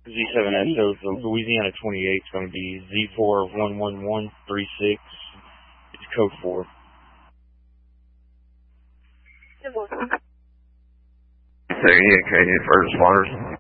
Z7 Echo, so Louisiana 28 is going to be Z411136. It's code 4. So, yeah, okay, first responders.